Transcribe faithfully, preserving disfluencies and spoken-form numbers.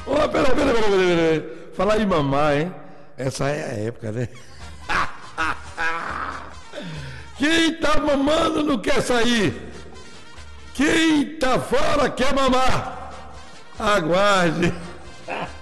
Ô, pera, pera, pera, pera, pera. Falar em mamar, hein? Essa é a época, né? Quem tá mamando não quer sair. Quem tá fora quer mamar. Aguarde.